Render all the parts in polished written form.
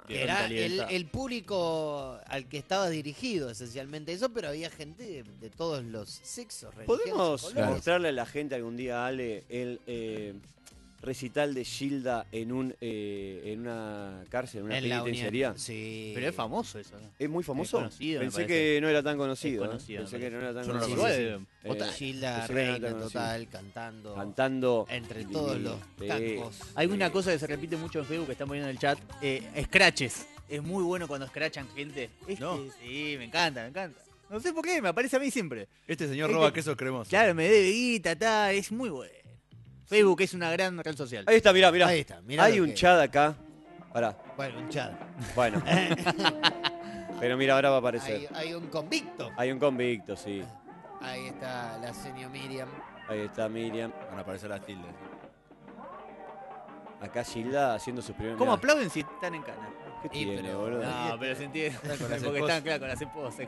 Que era el público al que estaba dirigido esencialmente eso, pero había gente de todos los sexos, religiones. ¿Podemos mostrarle a la gente algún día, Ale, el recital de Gilda en una cárcel, en una penitenciaría? Sí. Pero es famoso eso, ¿no? ¿Es muy famoso? Es conocido, Pensé me parece. que no era tan conocido. Es conocido, Pensé que no era tan Yo no lo conocido. conozco. Gilda pensé que no era reina tan conocido. total, cantando entre todos los tangos. Hay una cosa que se repite mucho en Facebook que están poniendo en el chat, scratches. Es muy bueno cuando scratchan gente. ¿No? Sí, me encanta, me encanta. No sé por qué, me aparece a mí siempre. Este señor roba quesos cremosos. Claro, me debe guita, es muy bueno. Facebook es una gran red social. Ahí está, mirá. Ahí está, mirá Hay lo un que- chat acá. Pará. Bueno, un chat. Bueno. Pero mira, ahora va a aparecer. Hay un convicto. Hay un convicto, sí. Ahí está la señora Miriam. Ahí está Miriam. Van a aparecer las tildes. Acá Gilda haciendo sus primeros... ¿Cómo mirá. aplauden si están en cana? ¿Qué Y tiene, pero- boludo? No, pero se entiende. con las Porque esposas. están, claro, con las esposas.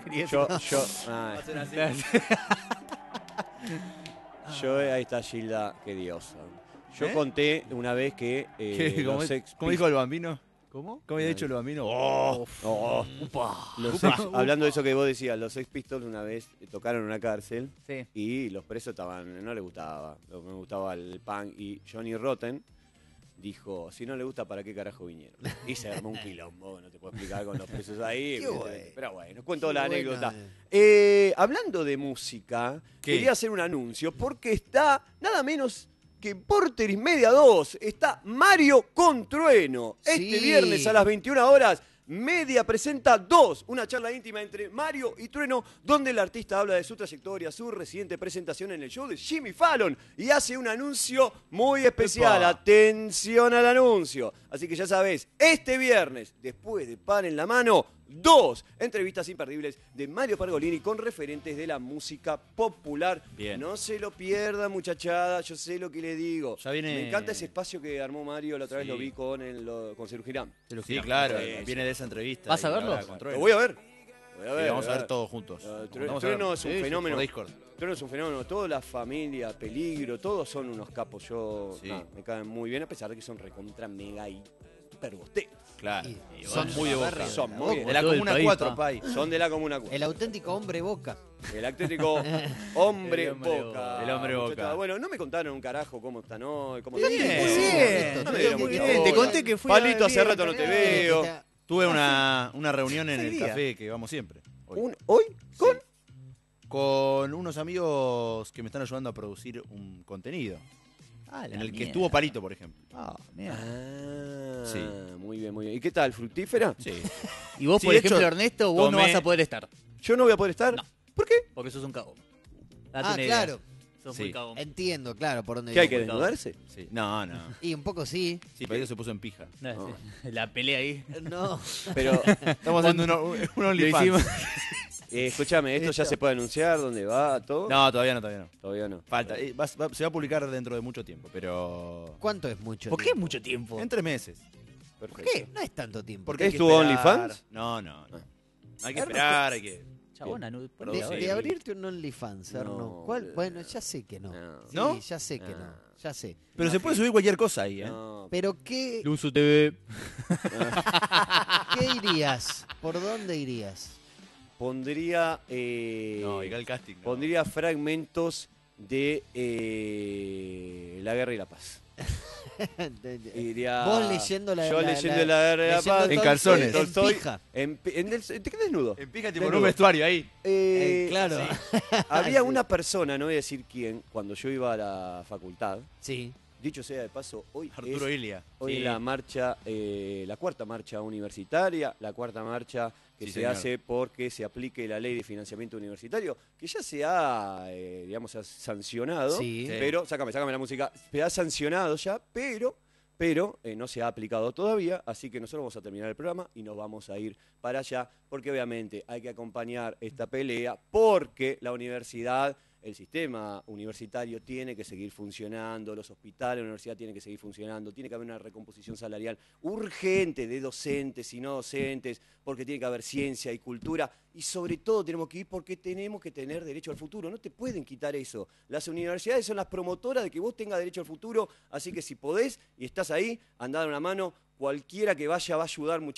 Ahí está Gilda, qué diosa. Yo conté una vez que ¿Cómo dijo el bambino? ¿Cómo? ¿Cómo había dicho el bambino? ¡Oh! Hablando de eso que vos decías, los Sex Pistols una vez tocaron en una cárcel Sí. y los presos no les gustaba, no me gustaba el punk, y Johnny Rotten dijo, si no le gusta, ¿para qué carajo vinieron? Y se armó un quilombo, no te puedo explicar con los presos ahí, Qué bueno. pero bueno, cuento Qué la buena. anécdota. Hablando de música, ¿Qué? quería hacer un anuncio porque está nada menos que Porteris Media 2, está Mario con Trueno. Este Sí. viernes a las 21 horas, Media presenta 2, una charla íntima entre Mario y Trueno, donde el artista habla de su trayectoria, su reciente presentación en el show de Jimmy Fallon y hace un anuncio muy especial. ¡Epa! Atención al anuncio. Así que ya sabés, este viernes, después de Pan en la Mano, 2 entrevistas imperdibles de Mario Pergolini con referentes de la música popular. Bien. No se lo pierda, muchachada, yo sé lo que le digo. Ya viene- Me encanta ese espacio que armó Mario, la otra vez Sí. lo vi con Sergio Girán. Sí, claro, Sí, viene de esa entrevista. ¿Vas a y verlo? ahora con Trueno. Lo voy a ver. Sí, vamos a ver todos juntos. Vamos a Trueno ver. es un Sí, sí, fenómeno. por Discord. Trueno es un fenómeno. Toda la familia, Peligro, todos son unos capos. Sí. Me caen muy bien, a pesar de que son recontra mega hiperbosteros. Claro. Y Son bueno, muy de barrio, Boca. Son de muy Boca. bien. De la Todo el Comuna país, 4, Pai. Son de la Comuna 4. El auténtico hombre Boca. El auténtico hombre El hombre Boca. El hombre Boca. Muchachada. Bueno, no me contaron un carajo cómo están hoy, cómo Bien, están. bien. No me dieron mucha Bien, te bola. conté que fui Palito, a- hace rato no te veo. Tuve una reunión en Ese el día. café que vamos siempre. Hoy. ¿Hoy? ¿Con? Con unos amigos que me están ayudando a producir un contenido. En el que estuvo Palito, por ejemplo. Ah, mierda. Ah, Sí. muy bien, muy bien. ¿Y qué tal? ¿Fructífera? Sí. Y vos, Sí, por de ejemplo, hecho, Ernesto, vos no tomé- vas a poder estar. ¿Yo no voy a poder estar? No. ¿Por qué? Porque sos un cagón. Ah, claro. Sos Sí. muy cagón. Entiendo, claro, por dónde ¿Qué hay que viene. desnudarse? Sí. No, no. Y un poco sí. Sí, Palito se puso en pija. No, La pelea ahí. No. Pero, Estamos haciendo un Lo OnlyFans. hicimos. escúchame, ¿esto ya se puede anunciar? ¿Dónde va? ¿Todo? No, todavía no. Todavía no. Falta. Se va a publicar dentro de mucho tiempo, pero... ¿Cuánto es mucho? ¿Por qué tiempo? mucho tiempo? En 3 meses. Perfecto. ¿Qué? No es tanto tiempo. Porque hay ¿Es que tu esperar. OnlyFans? No. Hay que esperar, hay que... Chabona, no. Pero De, sí. de abrirte un OnlyFans, Erno. No, ¿Cuál? Bueno, ya sé que no. No. Sí, ¿No? ya sé que no. No. Ya sé. Pero se puede subir cualquier cosa ahí, ¿eh? No. Pero ¿qué Luzu TV. irías? ¿Por dónde irías? Pondría. No, y acá el casting. no. Pondría fragmentos de La Guerra y la Paz. Iría, Vos leyendo la Yo leyendo La Guerra y la leyendo Paz. En Tolstoy calzones. En Tolstoy. pija. ¿Te quedas desnudo? En pija tipo en Desnudo. un vestuario ahí. Claro. Había Sí. una persona, no voy a decir quién, cuando yo iba a la facultad. Sí. Dicho sea de paso, hoy Arturo es Ilia. Hoy Sí. es la marcha, la cuarta marcha universitaria, la cuarta marcha que Sí, se señor. hace porque se aplique la ley de financiamiento universitario, que ya se ha, digamos, ha sancionado, Sí. Sí. pero, sácame la música, se ha sancionado ya, pero no se ha aplicado todavía, así que nosotros vamos a terminar el programa y nos vamos a ir para allá, porque obviamente hay que acompañar esta pelea, porque la universidad, el sistema universitario tiene que seguir funcionando, los hospitales, la universidad tiene que seguir funcionando, tiene que haber una recomposición salarial urgente de docentes y no docentes, porque tiene que haber ciencia y cultura, y sobre todo tenemos que ir porque tenemos que tener derecho al futuro, no te pueden quitar eso. Las universidades son las promotoras de que vos tengas derecho al futuro, así que si podés y estás ahí, andá a dar una mano, cualquiera que vaya va a ayudar muchísimo.